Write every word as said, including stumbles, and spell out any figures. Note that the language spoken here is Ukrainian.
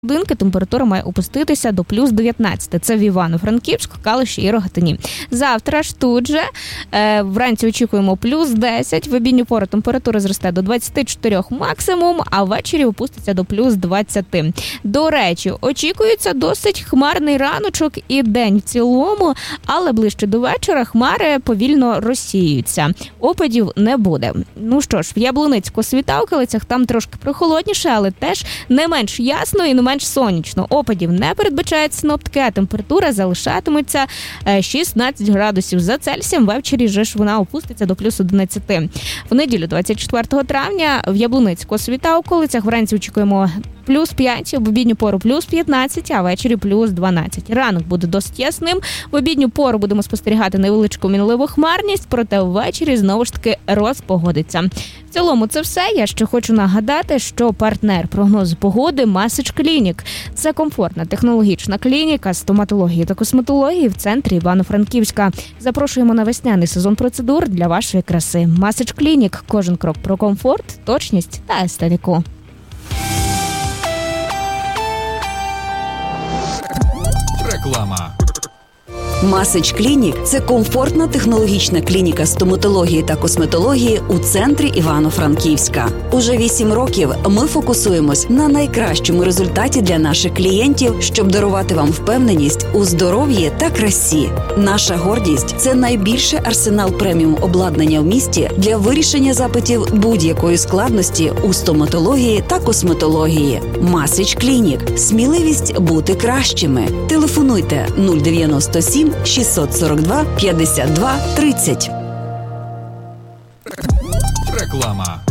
Годинки температура має опуститися до плюс дев'ятнадцять. Це в Івано-Франківську, Калуші і Рогатині. Завтра ж тут же е, вранці очікуємо плюс десять, в обідню пору температура зросте до двадцять чотири максимум, а ввечері опуститься до плюс двадцять. До речі, очікується досить хмарний раночок і день в цілому, але ближче до вечора хмари повільно розсіюються. Опадів не буде. Ну що ж, в Яблуницько-Світавкалицях там трошки прохолодніше, але теж не менш ясно і не менш сонячно. Опадів не передбачають синоптики, а температура залишатиметься шістнадцять градусів за Цельсієм. Ввечері же ж вона опуститься до плюс одинадцять. В неділю двадцять четвертого травня в Яблуницько-Світавкалицях вранці очікуємо плюс п'ять, в обідню пору плюс п'ятнадцять, а ввечері плюс дванадцять. Ранок буде досить ясним. В обідню пору будемо спостерігати невеличку мінливу хмарність, проте ввечері знову ж таки розпогодиться. В цілому це все. Я ще хочу нагадати, що партнер прогнозу погоди Масич Клінік. Це комфортна технологічна клініка стоматології та косметології в центрі Івано-Франківська. Запрошуємо на весняний сезон процедур для вашої краси. Масич Клінік. Кожен крок про комфорт, точність та естетику. Реклама. Масич Клінік – це комфортна технологічна клініка стоматології та косметології у центрі Івано-Франківська. Уже вісім років ми фокусуємось на найкращому результаті для наших клієнтів, щоб дарувати вам впевненість у здоров'ї та красі. Наша гордість – це найбільший арсенал преміум обладнання в місті для вирішення запитів будь-якої складності у стоматології та косметології. Масич Клінік – сміливість бути кращими. Телефонуйте нуль дев'яносто сім шістсот сорок два п'ятдесят два тридцять. Реклама.